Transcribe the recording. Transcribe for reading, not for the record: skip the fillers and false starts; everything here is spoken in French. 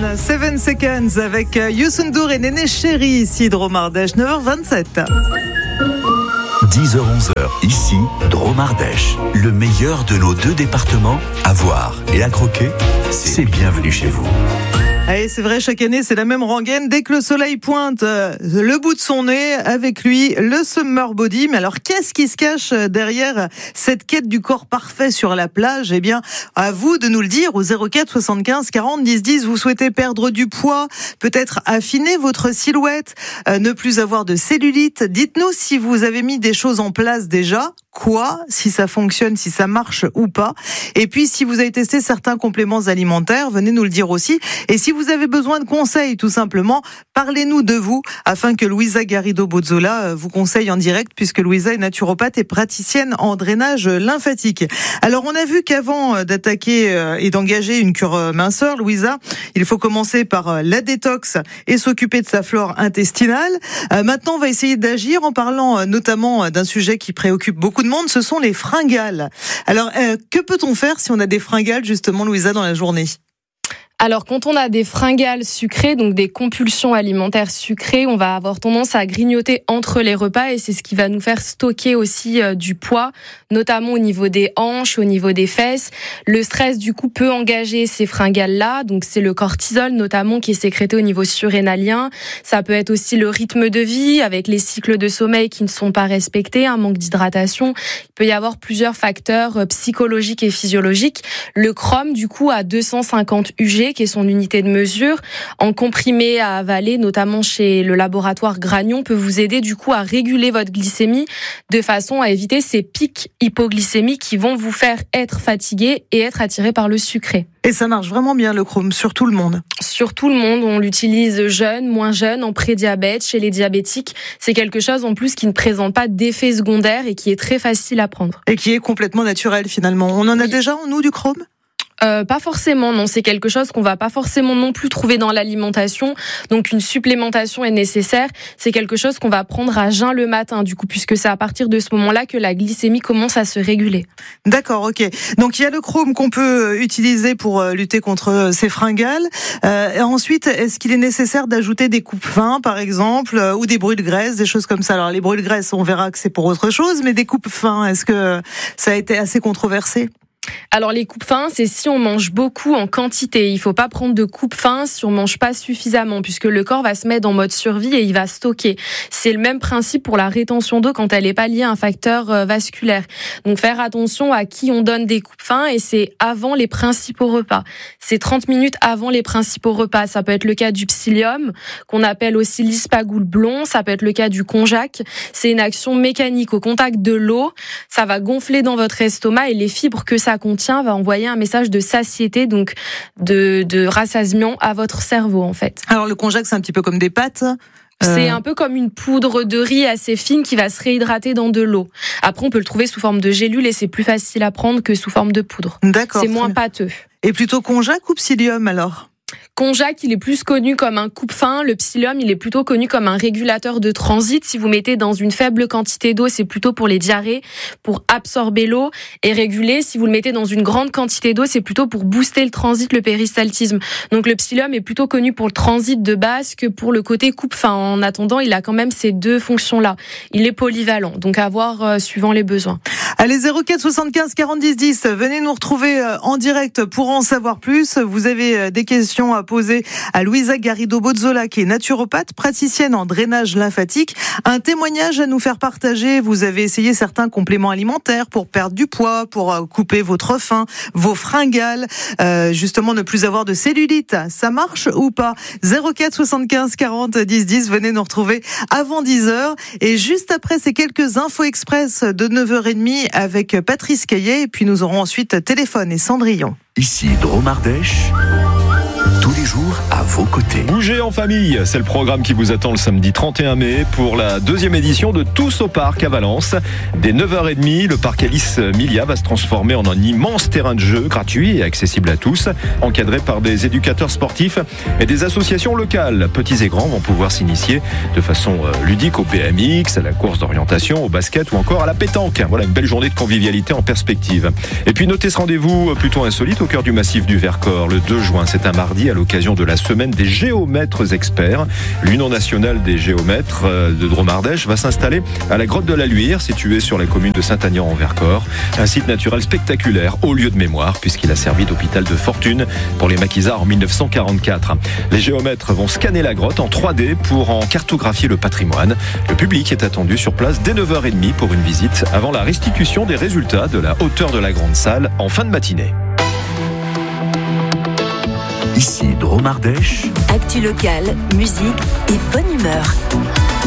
7 Seconds avec Youssou N'Dour et Néné Chéri, ici Drôme Ardèche, 9h27. 10h-11h, ici, Drôme Ardèche. Le meilleur de nos deux départements à voir et à croquer, c'est bienvenu chez vous. Allez, c'est vrai, chaque année, c'est la même rengaine. Dès que le soleil pointe le bout de son nez, avec lui, le summer body. Mais alors, qu'est-ce qui se cache derrière cette quête du corps parfait sur la plage? Eh bien, à vous de nous le dire au 04 75 40 10 10. Vous souhaitez perdre du poids, peut-être affiner votre silhouette, ne plus avoir de cellulite. Dites-nous si vous avez mis des choses en place déjà. Quoi, si ça fonctionne, si ça marche ou pas. Et puis, si vous avez testé certains compléments alimentaires, venez nous le dire aussi. Et si vous avez besoin de conseils, tout simplement, parlez-nous de vous, afin que Louisa Garrido-Bozzola vous conseille en direct, puisque Louisa est naturopathe et praticienne en drainage lymphatique. Alors, on a vu qu'avant d'attaquer et d'engager une cure minceur, Louisa, il faut commencer par la détox et s'occuper de sa flore intestinale. Maintenant, on va essayer d'agir en parlant notamment d'un sujet qui préoccupe beaucoup de monde, ce sont les fringales. Alors, que peut-on faire si on a des fringales, justement, Louisa, dans la journée ? Alors, quand on a des fringales sucrées, donc des compulsions alimentaires sucrées, on va avoir tendance à grignoter entre les repas et c'est ce qui va nous faire stocker aussi du poids, notamment au niveau des hanches, au niveau des fesses. Le stress, du coup, peut engager ces fringales-là. Donc, c'est le cortisol, notamment, qui est sécrété au niveau surrénalien. Ça peut être aussi le rythme de vie avec les cycles de sommeil qui ne sont pas respectés, un manque d'hydratation. Il peut y avoir plusieurs facteurs psychologiques et physiologiques. Le chrome, du coup, a 250 UG, qui est son unité de mesure, en comprimé à avaler, notamment chez le laboratoire Gragnon, peut vous aider du coup à réguler votre glycémie de façon à éviter ces pics hypoglycémiques qui vont vous faire être fatigué et être attiré par le sucré. Et ça marche vraiment bien, le chrome, sur tout le monde? Sur tout le monde, on l'utilise jeune, moins jeune, en prédiabète, chez les diabétiques. C'est quelque chose en plus qui ne présente pas d'effets secondaires et qui est très facile à prendre. Et qui est complètement naturel finalement. On en a déjà en nous du chrome ? Pas forcément, non. C'est quelque chose qu'on va pas forcément non plus trouver dans l'alimentation. Donc une supplémentation est nécessaire. C'est quelque chose qu'on va prendre à jeun le matin, du coup, puisque c'est à partir de ce moment-là que la glycémie commence à se réguler. D'accord, ok. Donc il y a le chrome qu'on peut utiliser pour lutter contre ces fringales. Et ensuite, est-ce qu'il est nécessaire d'ajouter des coupes-fins, par exemple, ou des brûle graisse, des choses comme ça? Alors les brûle graisse, on verra que c'est pour autre chose, mais des coupes-fins, est-ce que ça a été assez controversé? Alors les coupes-fins, c'est si on mange beaucoup en quantité. Il faut pas prendre de coupes-fins si on mange pas suffisamment, puisque le corps va se mettre en mode survie et il va stocker. C'est le même principe pour la rétention d'eau quand elle est pas liée à un facteur vasculaire. Donc faire attention à qui on donne des coupes-fins, et c'est avant les principaux repas. C'est 30 minutes avant les principaux repas. Ça peut être le cas du psyllium, qu'on appelle aussi l'ispagoule blond. Ça peut être le cas du konjac. C'est une action mécanique au contact de l'eau. Ça va gonfler dans votre estomac et les fibres que ça contient va envoyer un message de satiété, donc de rassasiement à votre cerveau en fait. Alors le konjac, c'est un petit peu comme des pâtes. C'est un peu comme une poudre de riz assez fine qui va se réhydrater dans de l'eau. Après, on peut le trouver sous forme de gélule et c'est plus facile à prendre que sous forme de poudre. D'accord. C'est moins pâteux. Et plutôt konjac ou psyllium alors ? Konjac, il est plus connu comme un coupe-faim. Le psyllium, il est plutôt connu comme un régulateur de transit. Si vous mettez dans une faible quantité d'eau, c'est plutôt pour les diarrhées, pour absorber l'eau et réguler. Si vous le mettez dans une grande quantité d'eau, c'est plutôt pour booster le transit, le péristaltisme. Donc le psyllium est plutôt connu pour le transit de base que pour le côté coupe-faim. En attendant, il a quand même ces deux fonctions-là. Il est polyvalent, donc à voir suivant les besoins. Allez, 04 75 40 10 10, venez nous retrouver en direct pour en savoir plus. Vous avez des questions à poser à Louisa Garrido-Bozzola, qui est naturopathe, praticienne en drainage lymphatique. Un témoignage à nous faire partager. Vous avez essayé certains compléments alimentaires pour perdre du poids, pour couper votre faim, vos fringales, justement ne plus avoir de cellulite. Ça marche ou pas? 04 75 40 10 10, venez nous retrouver avant 10h. Et juste après ces quelques infos express de 9h30 avec Patrice Caillet, et puis nous aurons ensuite Téléphone et Cendrillon. Ici Drôme Ardèche, tous les jours à vos côtés. Bougez en famille, c'est le programme qui vous attend le samedi 31 mai pour la deuxième édition de Tous au Parc à Valence. Dès 9h30, le parc Alice Milia va se transformer en un immense terrain de jeu gratuit et accessible à tous, encadré par des éducateurs sportifs et des associations locales. Petits et grands vont pouvoir s'initier de façon ludique au BMX, à la course d'orientation, au basket ou encore à la pétanque. Voilà une belle journée de convivialité en perspective. Et puis notez ce rendez-vous plutôt insolite au cœur du massif du Vercors, le 2 juin. C'est un mardi à l'occasion l'occasion de la semaine des géomètres experts. L'Union nationale des géomètres de Dromardèche va s'installer à la grotte de la Luire, située sur la commune de Saint-Aignan en Vercors. Un site naturel spectaculaire, haut lieu de mémoire, puisqu'il a servi d'hôpital de fortune pour les maquisards en 1944. Les géomètres vont scanner la grotte en 3D pour en cartographier le patrimoine. Le public est attendu sur place dès 9h30 pour une visite avant la restitution des résultats de la hauteur de la grande salle en fin de matinée. Ici Dromardèche. Actu locale, musique et bonne humeur.